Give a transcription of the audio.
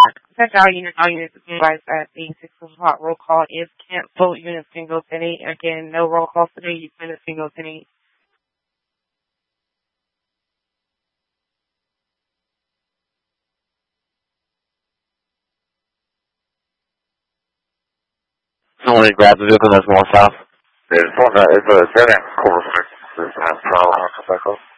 Check out unit, all units advised at the 6 o'clock roll call is canceled. Units can go 10-8. Again, no roll calls today. Units can go 10-8. Somebody grab the vehicle that's north south. Yeah, it's on that. It's a 7 quarter 6. This is problem. I'll come back up.